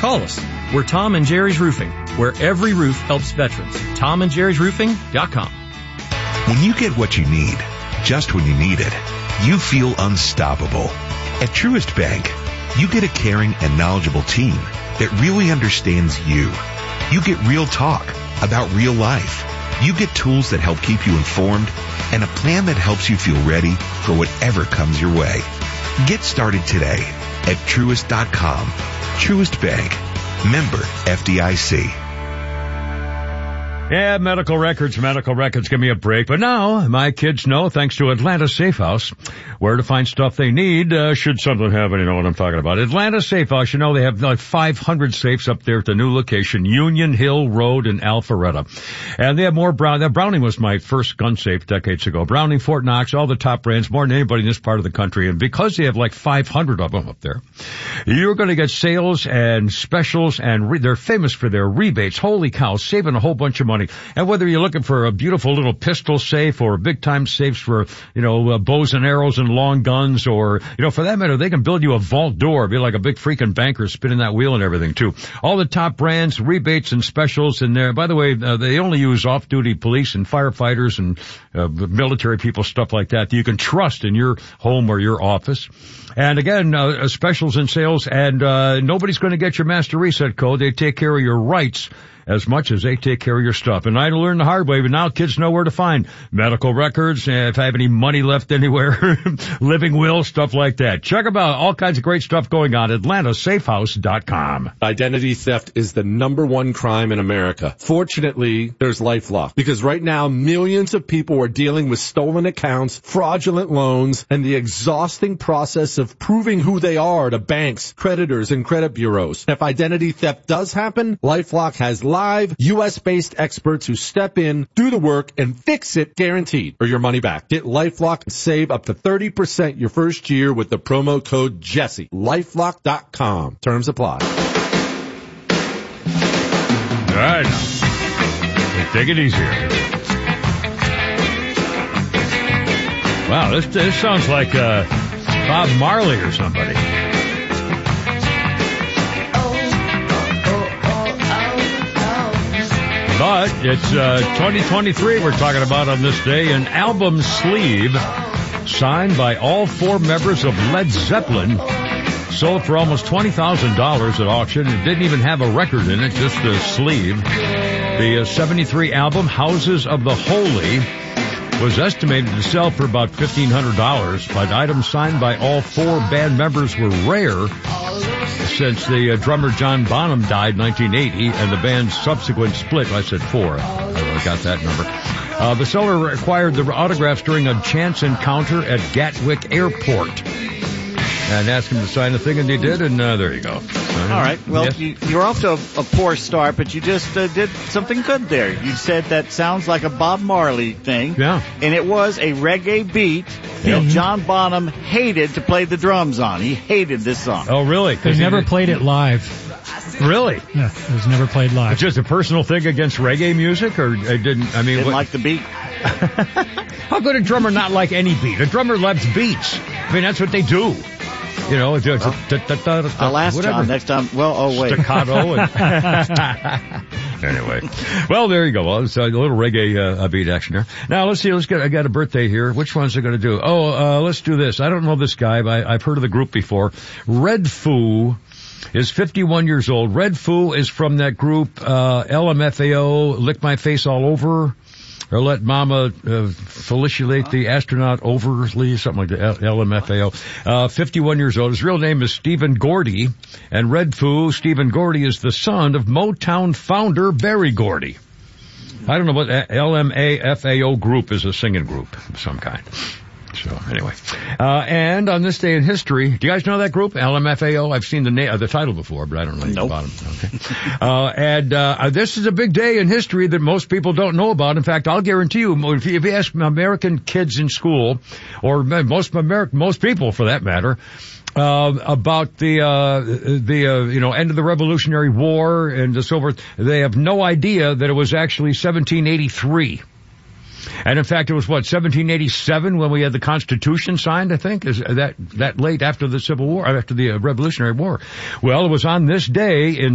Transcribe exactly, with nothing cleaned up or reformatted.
Call us. We're Tom and Jerry's Roofing, where every roof helps veterans. Tom and Jerry's Roofing dot com. When you get what you need, just when you need it, you feel unstoppable. At Truist Bank, you get a caring and knowledgeable team that really understands you. You get real talk about real life. You get tools that help keep you informed and a plan that helps you feel ready for whatever comes your way. Get started today at Truist dot com. Truist Bank. Member F D I C. Yeah, medical records, medical records, give me a break. But now, my kids know, thanks to Atlanta Safe House, where to find stuff they need, uh, should something happen, you know what I'm talking about. Atlanta Safe House, you know, they have like five hundred safes up there at the new location, Union Hill Road in Alpharetta. And they have more Brown, that Browning was my first gun safe decades ago. Browning, Fort Knox, all the top brands, more than anybody in this part of the country. And because they have like five hundred of them up there, you're going to get sales and specials, and re- they're famous for their rebates. Holy cow, saving a whole bunch of money. And whether you're looking for a beautiful little pistol safe or big time safes for, you know, uh, bows and arrows and long guns, or, you know, for that matter, they can build you a vault door, be like a big freaking banker spinning that wheel and everything too. All the top brands, rebates and specials in there. By the way, uh, they only use off-duty police and firefighters and uh, military people, stuff like that, that you can trust in your home or your office. And again, uh, specials and sales, and uh, nobody's going to get your master reset code. They take care of your rights as much as they take care of your stuff. And I learned the hard way, but now kids know where to find medical records, and if I have any money left anywhere, living will, stuff like that. Check them out. All kinds of great stuff going on. Atlanta Safe House dot com. Identity theft is the number one crime in America. Fortunately, there's LifeLock, because right now millions of people are dealing with stolen accounts, fraudulent loans, and the exhausting process of proving who they are to banks, creditors, and credit bureaus. If identity theft does happen, LifeLock has live U S-based experts who step in, do the work, and fix it guaranteed, or your money back. Get LifeLock and save up to thirty percent your first year with the promo code Jesse. LifeLock dot com. Terms apply. All right, now. Take it easy here. Wow, this, this sounds like uh, Bob Marley or somebody. But it's uh, twenty twenty-three we're talking about on this day. An album sleeve signed by all four members of Led Zeppelin sold for almost twenty thousand dollars at auction. It didn't even have a record in it, just a sleeve. The uh, seventy-three album, Houses of the Holy, was estimated to sell for about fifteen hundred dollars, but items signed by all four band members were rare, since the uh, drummer John Bonham died in nineteen eighty and the band's subsequent split. I said four. I got that number. Uh, the seller required the autographs during a chance encounter at Gatwick Airport and asked him to sign the thing, and they did, and uh, there you go. All right. Well, yes. you, you're off to a, a poor start, but you just uh, did something good there. You said that sounds like a Bob Marley thing. Yeah. And it was a reggae beat that Yeah. John Bonham hated to play the drums on. He hated this song. Oh, really? They never played it live. Really? Yeah, it was never played live. It's just a personal thing against reggae music, or I didn't, I mean... Didn't what? like the beat. How could a drummer not like any beat? A drummer loves beats. I mean, that's what they do. You know, it's, it's, well, I'll ask whatever. John next time. Well, oh, wait. Staccato. And anyway. Well, there you go. Well, it's a little reggae uh, beat action there. Now, let's see. Let's get, I got a birthday here. Which ones are going to do? Oh, uh, let's do this. I don't know this guy, but I, I've heard of the group before. Red Foo is fifty-one years old. Red Foo is from that group, uh, L M F A O, Lick My Face All Over. Or let Mama uh, felicitate the astronaut overly, something like that, L M F A O. Uh, fifty-one years old. His real name is Stephen Gordy. And Red Foo, Stephen Gordy, is the son of Motown founder Berry Gordy. I don't know what L M A F A O group is, a singing group of some kind. So anyway, uh, and on this day in history, do you guys know that group, L M F A O? I've seen the name, uh, the title before, but I don't know anything nope. about them. Okay. uh, and, uh, this is a big day in history that most people don't know about. In fact, I'll guarantee you, if you, if you ask American kids in school, or most American, most people for that matter, Uh, about the, uh, the, uh, you know, end of the Revolutionary War and so forth, they have no idea that it was actually seventeen eighty-three. And in fact, it was what, seventeen eighty-seven when we had the Constitution signed, I think? Is that, that late after the Civil War, after the uh, Revolutionary War? Well, it was on this day in